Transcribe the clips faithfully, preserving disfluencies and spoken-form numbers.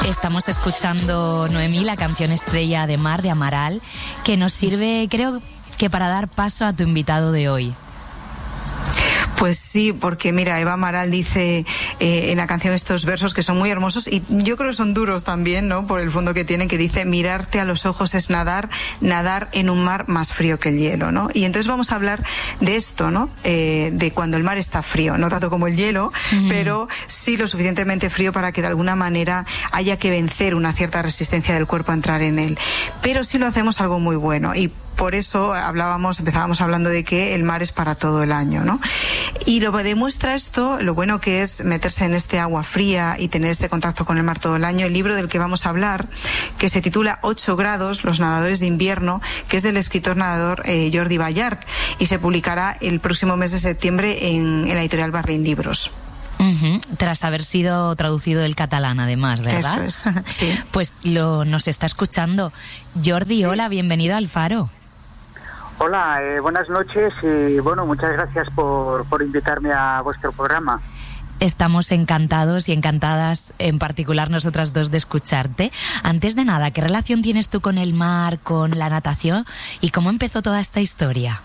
Estamos escuchando, Noemí, la canción estrella de Mar de Amaral, que nos sirve, creo que para dar paso a tu invitado de hoy. Pues sí, porque mira, Eva Amaral dice eh, en la canción estos versos que son muy hermosos y yo creo que son duros también, ¿no? Por el fondo que tienen, que dice: mirarte a los ojos es nadar, nadar en un mar más frío que el hielo, ¿no? Y entonces vamos a hablar de esto, ¿no? Eh, de cuando el mar está frío, no tanto como el hielo, mm. pero sí lo suficientemente frío para que de alguna manera haya que vencer una cierta resistencia del cuerpo a entrar en él. Pero sí lo hacemos algo muy bueno y por eso hablábamos, empezábamos hablando de que el mar es para todo el año, ¿no? Y lo que demuestra esto, lo bueno que es meterse en este agua fría y tener este contacto con el mar todo el año. El libro del que vamos a hablar, que se titula ocho grados, los nadadores de invierno, que es del escritor nadador eh, Jordi Ballart, y se publicará el próximo mes de septiembre en, en la editorial Barlín Libros. Uh-huh. Tras haber sido traducido del catalán, además, ¿verdad? Eso es, sí. Pues lo, nos está escuchando. Jordi, hola, bienvenido al Faro. Hola, eh, buenas noches y bueno, muchas gracias por, por invitarme a vuestro programa. Estamos encantados y encantadas, en particular nosotras dos, de escucharte. Antes de nada, ¿qué relación tienes tú con el mar, con la natación y cómo empezó toda esta historia?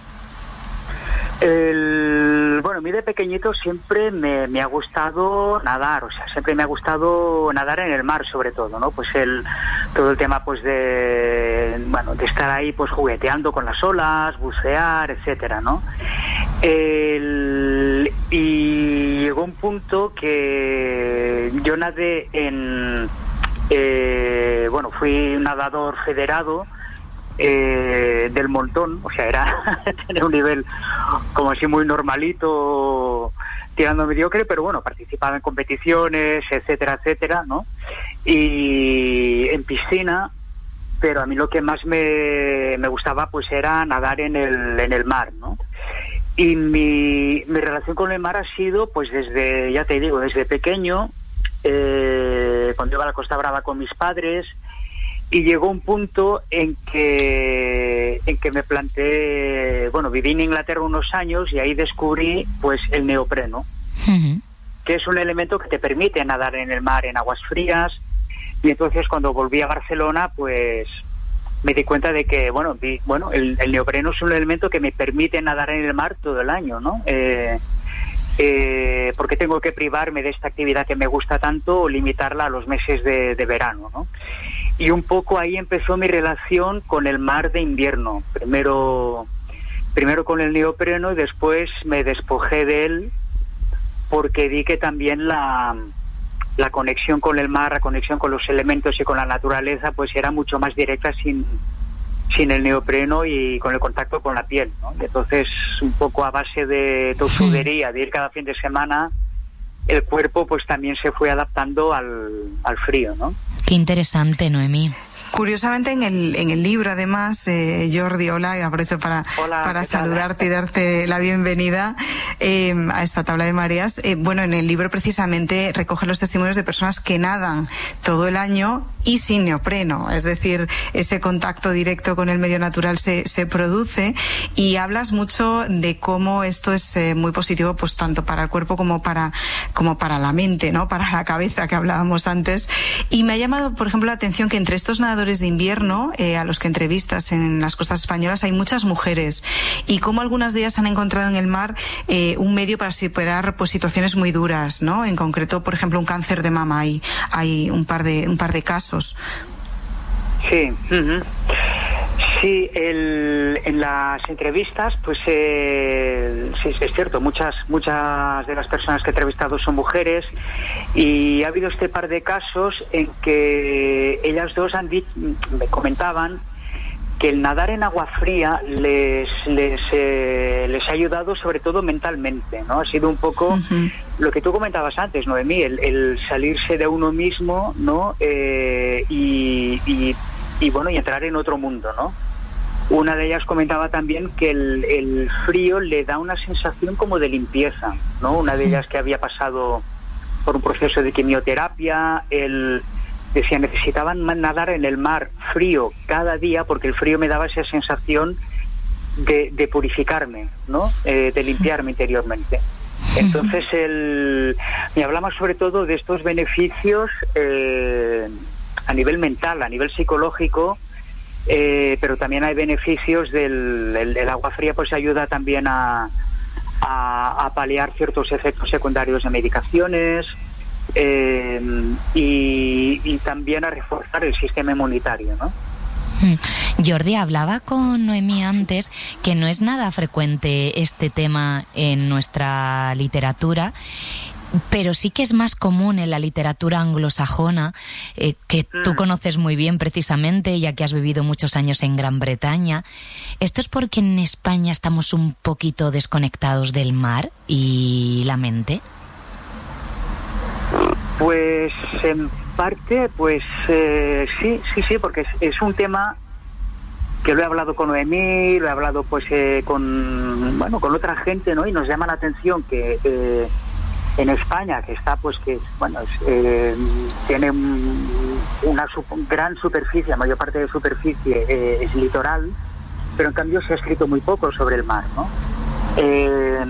El, bueno, a mí de pequeñito siempre me, me ha gustado nadar, o sea, siempre me ha gustado nadar en el mar, sobre todo, ¿no? Pues el todo el tema, pues de, bueno, de estar ahí, pues jugueteando con las olas, bucear, etcétera, ¿no? El, y llegó un punto que yo nadé en, eh, bueno, fui nadador federado. Eh, del montón, o sea, era tener un nivel como así muy normalito, tirando mediocre, pero bueno, participaba en competiciones, etcétera, etcétera, ¿no? Y en piscina, pero a mí lo que más me, me gustaba pues era nadar en el, en el mar, ¿no? Y mi, mi relación con el mar ha sido, pues desde, ya te digo, desde pequeño, eh, cuando iba a la Costa Brava con mis padres. Y llegó un punto en que en que me planteé, bueno, viví en Inglaterra unos años y ahí descubrí pues el neopreno, uh-huh. que es un elemento que te permite nadar en el mar en aguas frías. Y entonces cuando volví a Barcelona pues me di cuenta de que bueno, vi, bueno el, el neopreno es un elemento que me permite nadar en el mar todo el año, ¿no? Eh, eh, porque tengo que privarme de esta actividad que me gusta tanto o limitarla a los meses de, de verano, ¿no? Y un poco ahí empezó mi relación con el mar de invierno. Primero, primero con el neopreno y después me despojé de él porque vi que también la, la conexión con el mar, la conexión con los elementos y con la naturaleza, pues era mucho más directa sin, sin el neopreno y con el contacto con la piel, ¿no? Y entonces, un poco a base de tosudería, de ir cada fin de semana, el cuerpo pues también se fue adaptando al, al frío, ¿no? Qué interesante, Noemí. Curiosamente en el en el libro, además, eh, Jordi, hola, y aprovecho para, hola, para saludarte y darte la bienvenida eh, a esta tabla de mareas. Eh, bueno, en el libro precisamente recoge los testimonios de personas que nadan todo el año y sin neopreno, es decir, ese contacto directo con el medio natural se, se produce, y hablas mucho de cómo esto es eh, muy positivo, pues tanto para el cuerpo como para como para la mente, ¿no? Para la cabeza, que hablábamos antes. Y me ha llamado, por ejemplo, la atención que entre estos nadadores de invierno, eh, a los que entrevistas en las costas españolas, hay muchas mujeres, y cómo algunas de ellas han encontrado en el mar eh, un medio para superar pues situaciones muy duras, ¿no? En concreto, por ejemplo, un cáncer de mama, hay, hay un par de un par de casos. Sí, uh-huh. sí, el, en las entrevistas, pues eh, sí, es cierto, muchas muchas de las personas que he entrevistado son mujeres, y ha habido este par de casos en que ellas dos han dicho, me comentaban que el nadar en agua fría les les eh, les ha ayudado sobre todo mentalmente, ¿no? Ha sido un poco uh-huh. lo que tú comentabas antes, Noemí, el, el salirse de uno mismo, ¿no? Eh, y, y, y bueno, y entrar en otro mundo, ¿no? Una de ellas comentaba también que el, el frío le da una sensación como de limpieza, ¿no? Una de ellas que había pasado por un proceso de quimioterapia, el decía, necesitaban nadar en el mar frío cada día porque el frío me daba esa sensación de, de purificarme, ¿no? Eh, de limpiarme interiormente. Entonces, el, me hablaba sobre todo de estos beneficios eh, a nivel mental, a nivel psicológico, eh, pero también hay beneficios del el, el agua fría, pues ayuda también a, a, a paliar ciertos efectos secundarios de medicaciones, eh, y, y también a reforzar el sistema inmunitario, ¿no? Jordi, hablaba con Noemí antes que no es nada frecuente este tema en nuestra literatura, pero sí que es más común en la literatura anglosajona, eh, que tú conoces muy bien precisamente, ya que has vivido muchos años en Gran Bretaña. ¿Esto es porque en España estamos un poquito desconectados del mar y la mente? Pues en parte, pues eh, sí, sí, sí, porque es, es un tema que lo he hablado con Noemí, lo he hablado pues eh, con, bueno, con otra gente, ¿no? Y nos llama la atención que eh, en España, que está pues que, bueno, es, eh, tiene una su- gran superficie, la mayor parte de superficie eh, es litoral, pero en cambio se ha escrito muy poco sobre el mar, ¿no? Eh,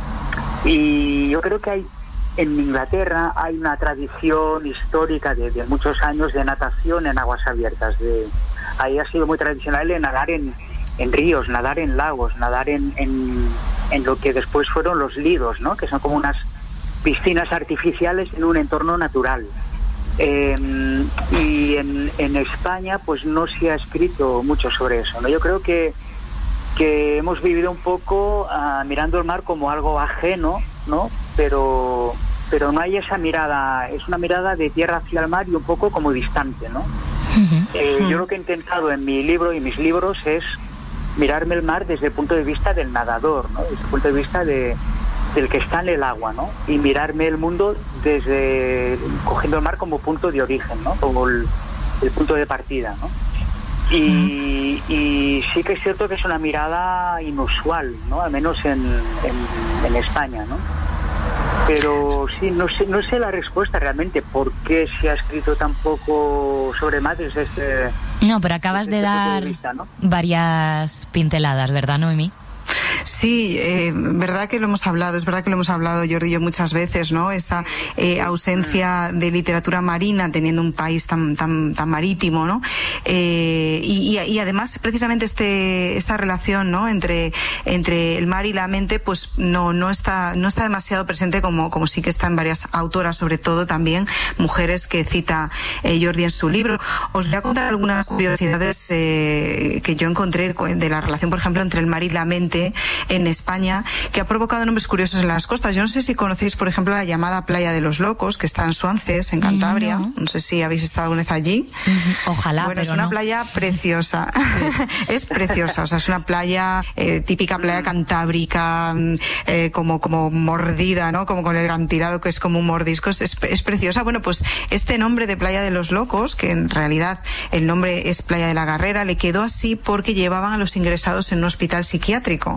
y yo creo que hay en Inglaterra hay una tradición histórica de, de muchos años de natación en aguas abiertas. De, ahí ha sido muy tradicional el nadar en, en ríos, nadar en lagos, nadar en, en, en lo que después fueron los lidos, ¿no? Que son como unas piscinas artificiales en un entorno natural. Eh, y en, en España pues no se ha escrito mucho sobre eso, ¿no? Yo creo que, que hemos vivido un poco uh, mirando el mar como algo ajeno, ¿no? Pero, pero no hay esa mirada, es una mirada de tierra hacia el mar y un poco como distante, ¿no? Uh-huh. Eh, yo lo que he intentado en mi libro y mis libros es mirarme el mar desde el punto de vista del nadador, ¿no? Desde el punto de vista de, del que está en el agua, ¿no? Y mirarme el mundo desde, cogiendo el mar como punto de origen, ¿no? Como el, el punto de partida, ¿no? Y, y sí que es cierto que es una mirada inusual, ¿no? Al menos en, en, en España, ¿no? Pero sí, no sé, no sé la respuesta realmente, por qué se ha escrito tan poco sobre mar desde este... No, pero acabas de dar de vista, ¿no? Varias pinceladas, ¿verdad, Noemí? Sí, eh, verdad que lo hemos hablado, es verdad que lo hemos hablado Jordi y yo muchas veces, ¿no? Esta eh, ausencia de literatura marina teniendo un país tan tan tan marítimo, ¿no? Eh, y, y además precisamente este esta relación, ¿no? Entre entre el mar y la mente, pues no no está no está demasiado presente como como sí que está en varias autoras, sobre todo también mujeres que cita eh, Jordi en su libro. Os voy a contar algunas curiosidades eh, que yo encontré de la relación, por ejemplo, entre el mar y la mente en España, que ha provocado nombres curiosos en las costas. Yo no sé si conocéis, por ejemplo, la llamada Playa de los Locos, que está en Suances, en Cantabria. No, no sé si habéis estado alguna vez allí. Ojalá, bueno, pero es una no. playa preciosa. Sí. Es preciosa, o sea, es una playa eh, típica playa cantábrica, eh, como como mordida, ¿no? Como con el acantilado, que es como un mordisco. Es, es preciosa. Bueno, pues este nombre de Playa de los Locos, que en realidad el nombre es Playa de la Garrera, le quedó así porque llevaban a los ingresados en un hospital psiquiátrico.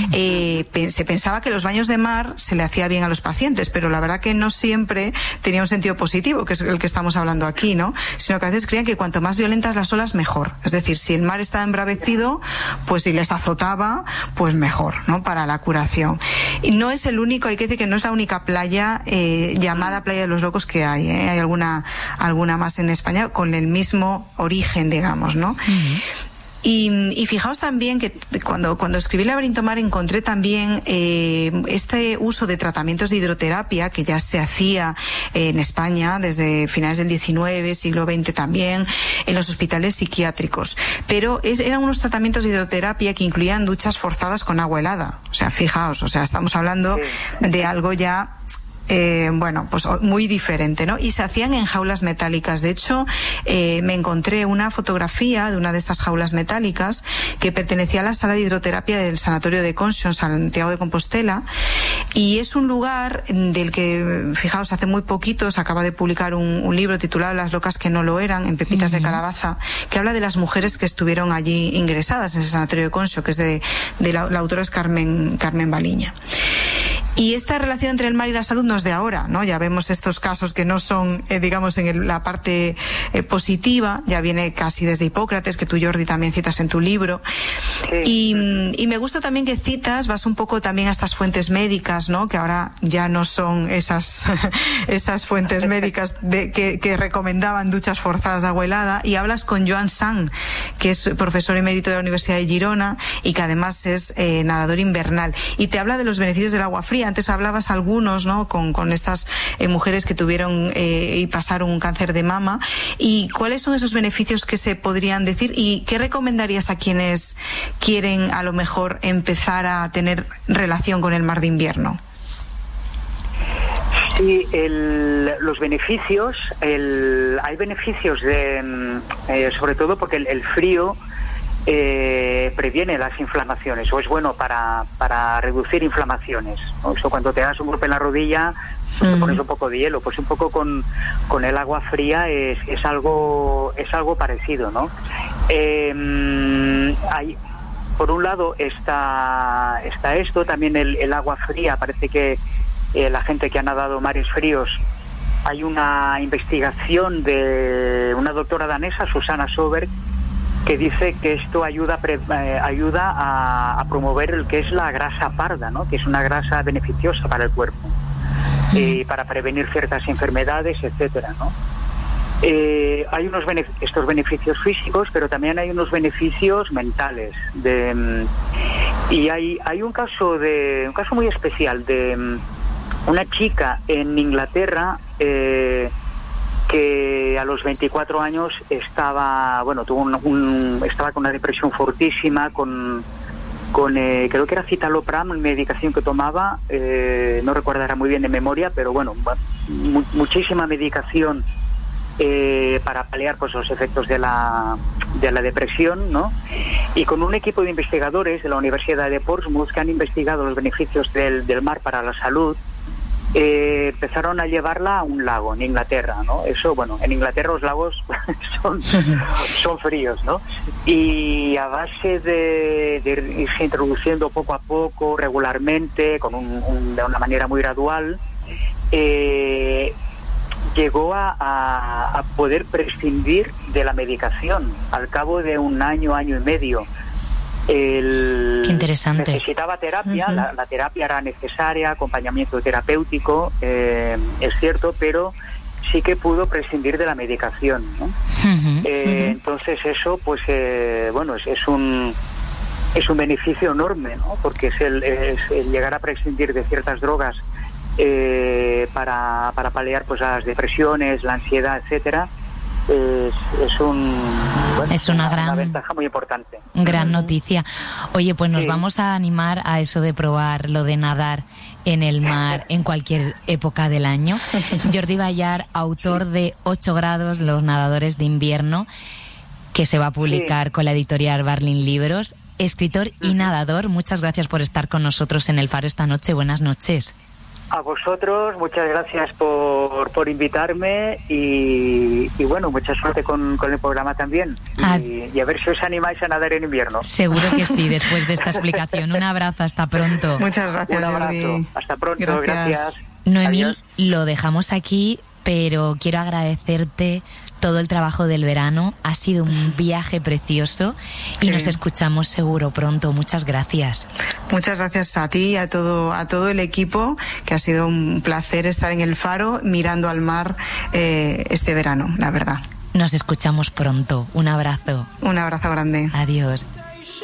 Eh, se pensaba que los baños de mar se le hacía bien a los pacientes, pero la verdad que no siempre tenía un sentido positivo, que es el que estamos hablando aquí, ¿no? Sino que a veces creían que cuanto más violentas las olas, mejor. Es decir, si el mar estaba embravecido, pues si les azotaba, pues mejor, ¿no? Para la curación. Y no es el único, hay que decir que no es la única playa eh, llamada Playa de los Locos que hay, ¿eh? Hay alguna, alguna más en España con el mismo origen, digamos, ¿no? Uh-huh. Y, y fijaos también que cuando, cuando escribí Laberinto Mar encontré también eh, este uso de tratamientos de hidroterapia que ya se hacía en España desde finales del diecinueve, siglo veinte también, en los hospitales psiquiátricos. Pero es, eran unos tratamientos de hidroterapia que incluían duchas forzadas con agua helada. O sea, fijaos, o sea, estamos hablando de algo ya... Eh, bueno, pues muy diferente, ¿no? Y se hacían en jaulas metálicas. De hecho, eh, me encontré una fotografía de una de estas jaulas metálicas que pertenecía a la sala de hidroterapia del Sanatorio de Conxo, en Santiago de Compostela, y es un lugar del que, fijaos, hace muy poquito se acaba de publicar un, un libro titulado Las locas que no lo eran, en Pepitas uh-huh. de Calabaza, que habla de las mujeres que estuvieron allí ingresadas en ese Sanatorio de Conxo, que es de, de la, la autora es Carmen, Carmen Baliña. Y esta relación entre el mar y la salud no es de ahora, ¿no? Ya vemos estos casos que no son, eh, digamos, en el, la parte eh, positiva, ya viene casi desde Hipócrates, que tú, Jordi, también citas en tu libro. Sí. Y, y me gusta también que citas, vas un poco también a estas fuentes médicas, ¿no? Que ahora ya no son esas, esas fuentes médicas de, que, que recomendaban duchas forzadas de agua helada, y hablas con Joan Sang, que es profesor emérito de la Universidad de Girona y que además es eh, nadador invernal. Y te habla de los beneficios del agua fría. Antes hablabas algunos, ¿no? Con, con estas eh, mujeres que tuvieron eh, y pasaron un cáncer de mama. ¿Y cuáles son esos beneficios que se podrían decir? ¿Y qué recomendarías a quienes quieren a lo mejor empezar a tener relación con el mar de invierno? Sí, el, los beneficios, el, hay beneficios de, eh, sobre todo porque el, el frío Eh, previene las inflamaciones, o es bueno para, para reducir inflamaciones, ¿no? Eso, cuando te das un golpe en la rodilla, pues, mm. te pones un poco de hielo, pues un poco con, con el agua fría es, es algo es algo parecido, ¿no? Eh, hay, por un lado está, está esto, también el, el agua fría, parece que eh, la gente que ha nadado mares fríos, hay una investigación de una doctora danesa, Susanna Soberg, que dice que esto ayuda pre, eh, ayuda a, a promover el que es la grasa parda, ¿no? Que es una grasa beneficiosa para el cuerpo, mm. eh, para prevenir ciertas enfermedades, etcétera, ¿no? Eh, hay unos benef- estos beneficios físicos, pero también hay unos beneficios mentales. De, y hay hay un caso de un caso muy especial de una chica en Inglaterra. Eh, que a los veinticuatro años estaba, bueno, tuvo un, un estaba con una depresión fortísima, con, con eh, creo que era citalopram, medicación que tomaba, eh, no recordará muy bien de memoria, pero bueno, mu- muchísima medicación eh, para paliar pues los efectos de la de la depresión, ¿no? Y con un equipo de investigadores de la Universidad de Portsmouth que han investigado los beneficios del, del mar para la salud. Eh, empezaron a llevarla a un lago en Inglaterra, ¿no? Eso, bueno, en Inglaterra los lagos son, son fríos, ¿no? Y a base de, de irse introduciendo poco a poco, regularmente, con un, un, de una manera muy gradual, eh, llegó a, a, a poder prescindir de la medicación al cabo de un año, año y medio. El, Qué interesante. Necesitaba terapia, uh-huh. la, la terapia era necesaria, acompañamiento terapéutico, eh, es cierto, pero sí que pudo prescindir de la medicación, ¿no? Uh-huh. Eh, uh-huh. Entonces eso, pues, eh, bueno, es, es un es un beneficio enorme, ¿no? Porque es el, es el llegar a prescindir de ciertas drogas eh, para, para paliar pues las depresiones, la ansiedad, etcétera. Es, es un bueno, es una, una gran una ventaja muy importante. Gran noticia. Oye, pues nos sí. vamos a animar a eso de probar lo de nadar en el mar en cualquier época del año. Jordi Bayar, autor sí. de ocho grados, los nadadores de invierno, que se va a publicar sí. con la editorial Barlin Libros, escritor uh-huh. y nadador. Muchas gracias por estar con nosotros en El Faro esta noche. Buenas noches. A vosotros, muchas gracias por, por invitarme y, y bueno, mucha suerte con, con el programa también. Ah. Y, y a ver si os animáis a nadar en invierno. Seguro que sí, después de esta explicación. Un abrazo, hasta pronto. Muchas gracias, Un abrazo, Jordi. hasta pronto, gracias. gracias. Noemí, Adiós. Lo dejamos aquí, pero quiero agradecerte todo el trabajo del verano. Ha sido un viaje precioso y sí. nos escuchamos seguro pronto. Muchas gracias. Muchas gracias a ti y a todo, a todo el equipo, que ha sido un placer estar en El Faro mirando al mar eh, este verano, la verdad. Nos escuchamos pronto. Un abrazo. Un abrazo grande. Adiós.